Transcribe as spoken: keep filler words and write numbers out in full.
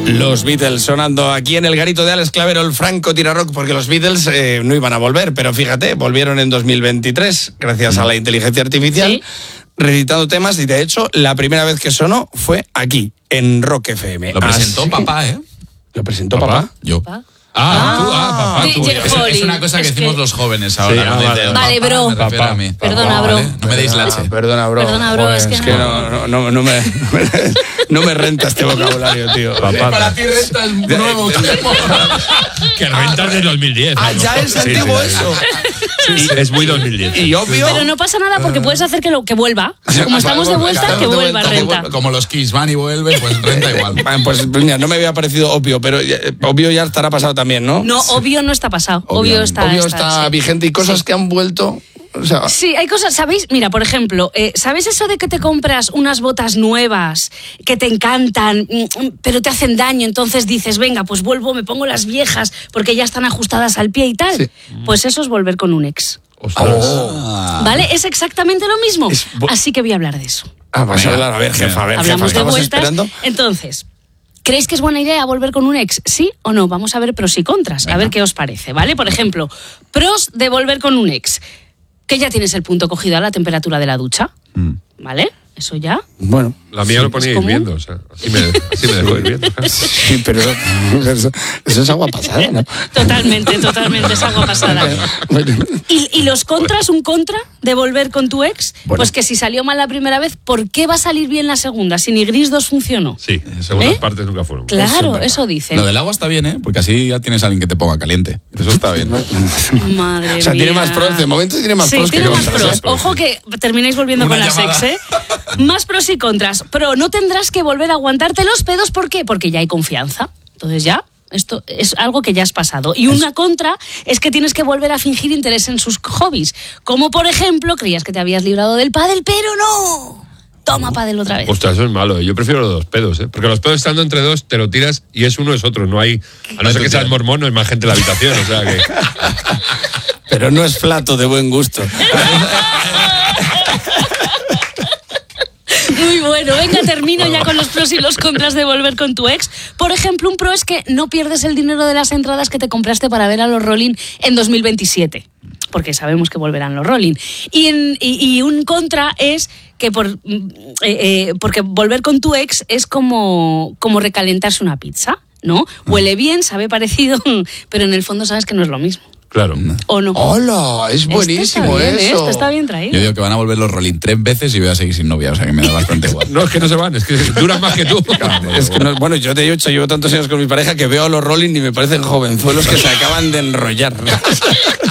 Los Beatles sonando aquí en el garito de Alex Clavero, el Franco Tirarock, porque los Beatles eh, no iban a volver, pero fíjate, volvieron en dos mil veintitrés gracias a la inteligencia artificial, ¿sí? Reeditando temas, y de hecho la primera vez que sonó fue aquí, en Rock F M. Lo presentó Así... papá, ¿eh? ¿Lo presentó papá? papá? Yo. ¿Papá? Ah, tú, ah, papá, tú. Es, es una cosa que es decimos que... los jóvenes ahora. Sí, ¿no? ah, vale, de, vale, bro. Papá, papá, a mí. Perdona, bro. Vale, no me deis lache. Ah, perdona, bro. Perdona, bro, Joder, es que, es no. que no, no, no, no, me, no me renta este vocabulario, tío. Papá, para ti renta es nuevo. Que renta es de dos mil diez. Ah, ya es antiguo sí, sí, eso. Sí, sí, es muy dos mil diez. Y obvio. Pero no pasa nada porque puedes hacer que, lo, que vuelva. Como estamos de vuelta, claro, que vuelva a renta. Como los Kiss van y vuelven, pues renta igual. Pues mira, no me había parecido obvio, pero obvio ya estará pasado también, ¿no? No, obvio no está pasado. Obvio está, obvio está, está sí. vigente y cosas sí. que han vuelto. O sea, sí, hay cosas, ¿sabéis? Mira, por ejemplo, eh, ¿sabes eso de que te compras unas botas nuevas que te encantan, pero te hacen daño? Entonces dices, venga, pues vuelvo, me pongo las viejas porque ya están ajustadas al pie y tal. Sí. Pues eso es volver con un ex. Oh. ¿Vale? Es exactamente lo mismo. Es bo- Así que voy a hablar de eso. Ah, vas a hablar, a ver, jefa, a ver, Hablamos jefa, de vueltas. Esperando. Entonces, ¿creéis que es buena idea volver con un ex? ¿Sí o no? Vamos a ver pros y contras, Venga. a ver qué os parece, ¿vale? Por ejemplo, pros de volver con un ex. Que ya tienes el punto cogido a la temperatura de la ducha, mm. ¿vale? Eso ya. Bueno. La mía sí, lo ponía hirviendo, o sea, así me, así me dejó hirviendo. Sí, pero eso, eso es agua pasada, ¿no? Totalmente, totalmente, es agua pasada. ¿Y, y los contras, un contra de volver con tu ex? Bueno. Pues que si salió mal la primera vez, ¿por qué va a salir bien la segunda? Si ni Gris dos funcionó. Sí, segundas ¿Eh? partes nunca fueron. Claro, eso, eso dicen. Lo del agua está bien, ¿eh? Porque así ya tienes a alguien que te ponga caliente. Eso está bien. Madre mía. O sea, tiene más pros, de momento tiene más sí, pros tiene que más contras. pros. Ojo que termináis volviendo Una con llamada. las ex, ¿eh? Más pros y contras. Pro, no tendrás que volver a aguantarte los pedos. ¿Por qué? Porque ya hay confianza. Entonces ya, esto es algo que ya has pasado. Y una contra es que tienes que volver a fingir interés en sus hobbies. Como por ejemplo, creías que te habías librado del pádel, pero no. Toma pádel otra vez. Ostras, eso es malo. Yo prefiero los dos pedos, ¿eh? Porque los pedos estando entre dos, te lo tiras y es uno es otro. No hay, a no ser que seas mormón, no hay más gente en la habitación. O sea que... Pero no es plato de buen gusto. Muy bueno, venga, termino ya con los pros y los contras de volver con tu ex. Por ejemplo, un pro es que no pierdes el dinero de las entradas que te compraste para ver a los Rolling en dos mil veintisiete, porque sabemos que volverán los Rolling. Y, en, y, y un contra es que por eh, eh, porque volver con tu ex es como, como recalentarse una pizza, ¿no? Huele bien, sabe parecido, pero en el fondo sabes que no es lo mismo. Claro. ¿O no? ¡Hola! Es buenísimo este está bien, eso. Esto está bien traído. Yo digo que van a volver los Rolling tres veces y voy a seguir sin novia, o sea que me da bastante igual. No, es que no se van, es que duran más que tú. Claro, es que no, bueno, yo te he dicho, llevo tantos años con mi pareja que veo a los Rolling y me parecen jovenzuelos que se acaban de enrollar.